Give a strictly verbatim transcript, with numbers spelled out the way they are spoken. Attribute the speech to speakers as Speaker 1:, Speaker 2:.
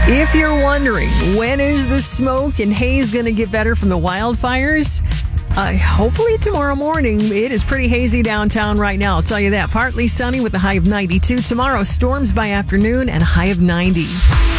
Speaker 1: If you're wondering, when is the smoke and haze going to get better from the wildfires? Uh, hopefully tomorrow morning. It is pretty hazy downtown right now, I'll tell you that. Partly sunny with a high of ninety-two. Tomorrow, storms by afternoon and a high of ninety.